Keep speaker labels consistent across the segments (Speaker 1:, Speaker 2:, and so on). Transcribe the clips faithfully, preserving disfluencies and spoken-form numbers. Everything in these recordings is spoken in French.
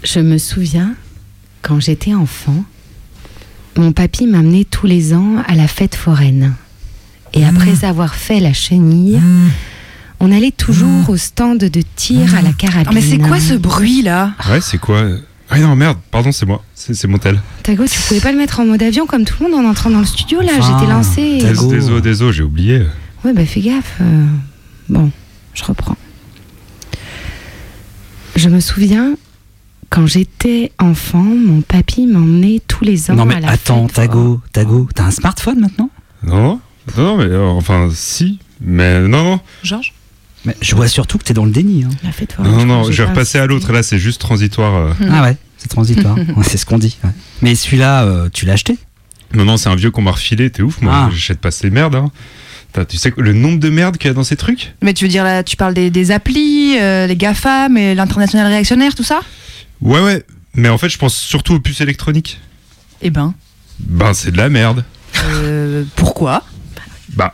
Speaker 1: Je me souviens, quand j'étais enfant, mon papy m'amenait tous les ans à la fête foraine. Et après mmh. avoir fait la chenille, mmh. on allait toujours mmh. au stand de tir mmh. à la carabine.
Speaker 2: Oh, mais c'est quoi ce bruit-là ?
Speaker 3: Ouais, c'est quoi ? Ah non, merde, pardon, c'est moi, c'est, c'est mon tel.
Speaker 1: Tago, tu pouvais pas le mettre en mode avion comme tout le monde en entrant dans le studio, là, enfin, j'étais lancée.
Speaker 3: Désolé, désolé, j'ai oublié.
Speaker 1: Ouais, bah fais gaffe. Euh... Bon, je reprends. Je me souviens, quand j'étais enfant, mon papy m'emmenait tous les ans
Speaker 4: non, mais
Speaker 1: à la
Speaker 4: attends,
Speaker 1: fête.
Speaker 4: Tago, Tago, t'as un smartphone maintenant ?
Speaker 3: Non, non, mais euh, enfin, si, mais non, non.
Speaker 2: Georges ?
Speaker 4: Mais je vois surtout que t'es dans le déni. Hein.
Speaker 1: La fête foraine,
Speaker 3: non, non, non, je vais repasser à l'autre, là, c'est juste transitoire. Euh...
Speaker 4: Mmh. Ah ouais, c'est transitoire, ouais, c'est ce qu'on dit. Ouais. Mais celui-là, euh, tu l'as acheté ?
Speaker 3: Non, non, c'est un vieux qu'on m'a refilé, t'es ouf, moi, ah. j'achète pas ces merdes, hein. Tu sais le nombre de merdes qu'il y a dans ces trucs ?
Speaker 2: Mais tu veux dire, là, tu parles des, des applis, euh, les GAFAM et l'international réactionnaire, tout ça ?
Speaker 3: Ouais, ouais, mais en fait, je pense surtout aux puces électroniques.
Speaker 2: Eh ben
Speaker 3: Ben, c'est de la merde.
Speaker 2: Euh, pourquoi ?
Speaker 3: Bah,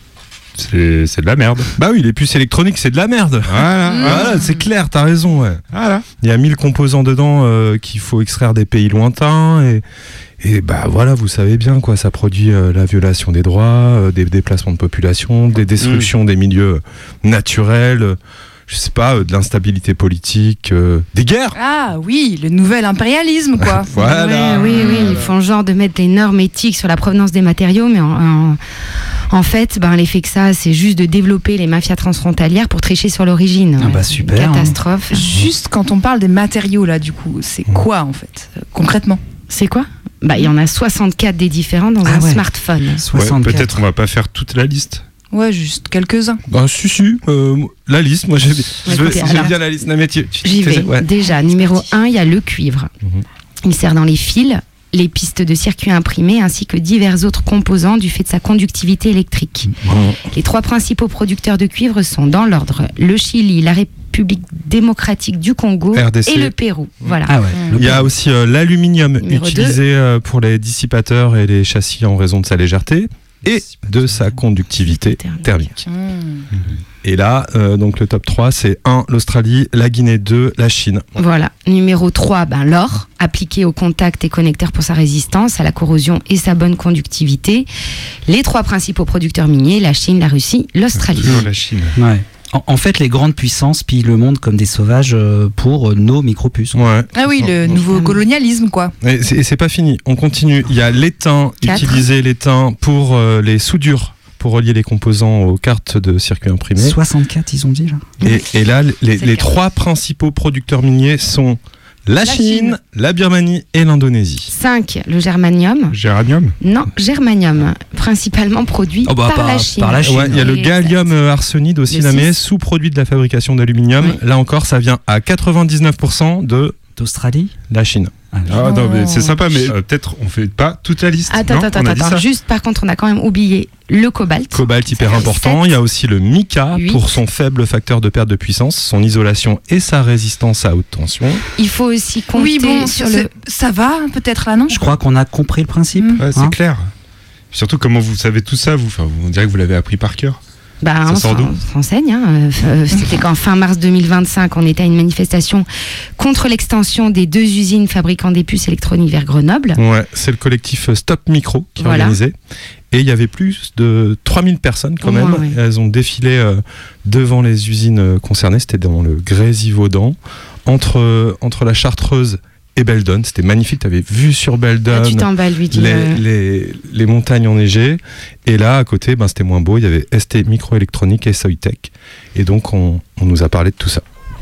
Speaker 3: c'est, c'est de la merde.
Speaker 5: Bah oui, les puces électroniques, c'est de la merde.
Speaker 3: Voilà,
Speaker 5: mmh. voilà c'est clair, t'as raison, ouais.
Speaker 3: Voilà.
Speaker 5: Il y a mille composants dedans euh, qu'il faut extraire des pays lointains et... Et bah voilà, vous savez bien quoi, ça produit euh, la violation des droits, euh, des déplacements de population, des destructions mmh. des milieux naturels, euh, je sais pas, euh, de l'instabilité politique, euh, des guerres.
Speaker 2: Ah oui, le nouvel impérialisme quoi.
Speaker 5: Voilà.
Speaker 1: Ouais, oui, oui, ils font genre de mettre les normes éthiques sur la provenance des matériaux, mais en, en, en fait, ben, l'effet que ça, c'est juste de développer les mafias transfrontalières pour tricher sur l'origine.
Speaker 4: Ah bah super.
Speaker 1: Catastrophe.
Speaker 2: Hein. Juste quand on parle des matériaux là, du coup, c'est quoi en fait, euh, concrètement ?
Speaker 1: C'est quoi ? Bah, il y en a soixante-quatre des différents dans ah un ouais. smartphone.
Speaker 3: soixante-quatre. Ouais, peut-être on va pas faire toute la liste.
Speaker 2: Ouais, juste quelques-uns.
Speaker 5: Bah, si, si. Euh, la liste, moi, j'ai, ouais,
Speaker 1: écoutez,
Speaker 5: j'ai bien la liste. Non, mais tu, tu,
Speaker 1: j'y vais. Ouais. Déjà, numéro un, il y a le cuivre. Mm-hmm. Il sert dans les fils, les pistes de circuits imprimés ainsi que divers autres composants du fait de sa conductivité électrique. Mmh. Les trois principaux producteurs de cuivre sont dans l'ordre le Chili, la République démocratique du Congo R D C. Et le Pérou. Voilà.
Speaker 4: Ah ouais,
Speaker 5: mmh. Il y a aussi euh, l'aluminium numéro utilisé euh, pour les dissipateurs et les châssis en raison de sa légèreté et de sa conductivité thermique. thermique. Mmh. Mmh. Et là, euh, donc le top trois, c'est un, l'Australie, la Guinée, deux, la Chine.
Speaker 1: Voilà. Numéro trois, ben, l'or, appliqué au contact et connecteur pour sa résistance à la corrosion et sa bonne conductivité. Les trois principaux producteurs miniers, la Chine, la Russie, l'Australie.
Speaker 3: Toujours la Chine.
Speaker 4: Ouais. En, en fait, les grandes puissances pillent le monde comme des sauvages pour nos micropuces.
Speaker 5: Ouais.
Speaker 2: Ah oui, le nouveau colonialisme, quoi.
Speaker 5: Et c'est, et c'est pas fini. On continue. Il y a l'étain, Quatre. utiliser l'étain pour euh, les soudures, pour relier les composants aux cartes de circuits imprimés.
Speaker 4: soixante-quatre, ils ont dit, là.
Speaker 5: Et, et là, les, les trois principaux producteurs miniers sont la, la Chine, Chine, la Birmanie et l'Indonésie.
Speaker 1: cinq. Le germanium.
Speaker 3: Géranium ?
Speaker 1: Non, germanium, principalement produit
Speaker 4: oh bah,
Speaker 1: par,
Speaker 4: par,
Speaker 1: la Chine.
Speaker 4: par la Chine.
Speaker 5: Ouais, il y a le gallium arsenide aussi, là, mais sous-produit de la fabrication d'aluminium. Oui. Là encore, ça vient à quatre-vingt-dix-neuf pour cent de...
Speaker 4: d'Australie ?
Speaker 5: La Chine.
Speaker 3: Ah, ah non, mais c'est sympa, mais euh, peut-être on fait pas toute la liste.
Speaker 1: Attends,
Speaker 3: non
Speaker 1: attends, attends. Juste, par contre, on a quand même oublié le cobalt.
Speaker 5: Cobalt hyper important. Il y a aussi le mica huit. Pour son faible facteur de perte de puissance, son isolation et sa résistance à haute tension.
Speaker 1: Il faut aussi compter
Speaker 2: oui, bon,
Speaker 1: sur
Speaker 2: le.
Speaker 1: le.
Speaker 2: Ça va, peut-être là, non ?
Speaker 4: Je crois qu'on a compris le principe.
Speaker 3: Mmh. Ouais, c'est
Speaker 4: hein
Speaker 3: clair. Surtout comment vous savez tout ça, vous. Enfin, on dirait que vous l'avez appris par cœur.
Speaker 1: Bah,
Speaker 3: ça
Speaker 1: on s'enseigne. Hein. C'était qu'en fin mars deux mille vingt-cinq, on était à une manifestation contre l'extension des deux usines fabriquant des puces électroniques vers Grenoble.
Speaker 5: Ouais, c'est le collectif Stop Micro qui
Speaker 1: voilà.
Speaker 5: a organisé. Et il y avait plus de trois mille personnes quand Au même. Moins, oui. Elles ont défilé euh, devant les usines concernées. C'était dans le Grésivaudan, entre, euh, entre la Chartreuse et Beldon. C'était magnifique, tu avais vu sur Beldon
Speaker 1: ah, tu t'emballes, lui,
Speaker 5: les, euh... les, les montagnes enneigées, et là à côté ben, c'était moins beau, il y avait S T Microélectronique et Soitec, et donc on, on nous a parlé de tout ça.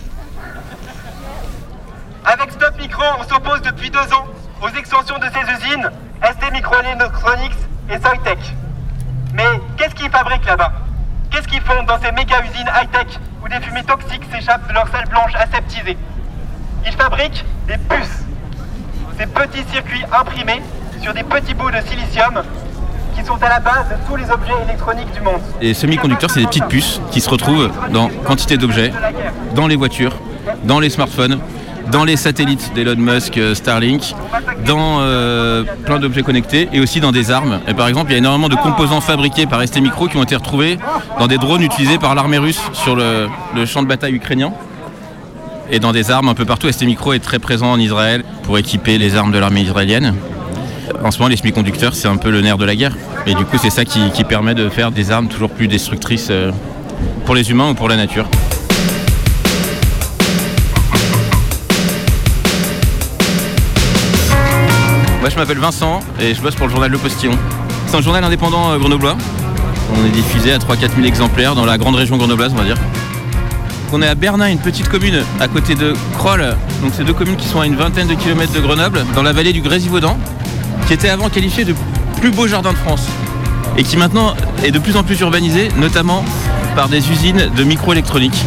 Speaker 6: Avec Stop Micro, on s'oppose depuis deux ans aux extensions de ces usines S T Microelectronics et Soitec. Mais qu'est-ce qu'ils fabriquent là-bas ? Qu'est-ce qu'ils font dans ces méga usines high-tech où des fumées toxiques s'échappent de leurs salles blanches aseptisées ? Ils fabriquent des puces, ces petits circuits imprimés sur des petits bouts de silicium qui sont à la base de tous les objets électroniques du monde.
Speaker 7: Les semi-conducteurs, c'est des petites puces qui se retrouvent dans quantité d'objets, dans les voitures, dans les smartphones, dans les satellites d'Elon Musk, Starlink, dans euh, plein d'objets connectés et aussi dans des armes. Et par exemple, il y a énormément de composants fabriqués par S T Micro qui ont été retrouvés dans des drones utilisés par l'armée russe sur le, le champ de bataille ukrainien. et dans des armes un peu partout. S T Micro est très présent en Israël pour équiper les armes de l'armée israélienne. En ce moment, les semi-conducteurs, c'est un peu le nerf de la guerre. Et du coup, c'est ça qui, qui permet de faire des armes toujours plus destructrices pour les humains ou pour la nature. Moi, je m'appelle Vincent et je bosse pour le journal Le Postillon. C'est un journal indépendant grenoblois. On est diffusé à trois à quatre mille exemplaires dans la grande région grenobloise, on va dire. On est à Bernin, une petite commune à côté de Crolles. Donc, c'est deux communes qui sont à une vingtaine de kilomètres de Grenoble, dans la vallée du Grésivaudan, qui était avant qualifié de plus beau jardin de France et qui maintenant est de plus en plus urbanisé, notamment par des usines de microélectronique.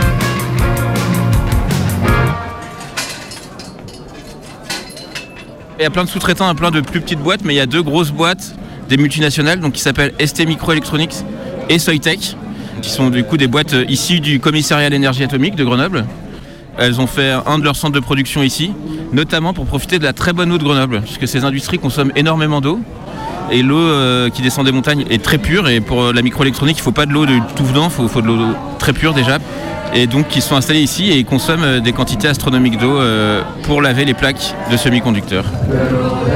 Speaker 7: Il y a plein de sous-traitants, plein de plus petites boîtes, mais il y a deux grosses boîtes, des multinationales, donc qui s'appellent S T Microelectronics et Soitec, qui sont du coup des boîtes issues du commissariat à l'énergie atomique de Grenoble. Elles ont fait un de leurs centres de production ici, notamment pour profiter de la très bonne eau de Grenoble, puisque ces industries consomment énormément d'eau. Et l'eau euh, qui descend des montagnes est très pure, et pour la microélectronique, il ne faut pas de l'eau de tout venant, il faut, faut de l'eau très pure déjà. Et donc ils sont installés ici et ils consomment des quantités astronomiques d'eau euh, pour laver les plaques de semi-conducteurs.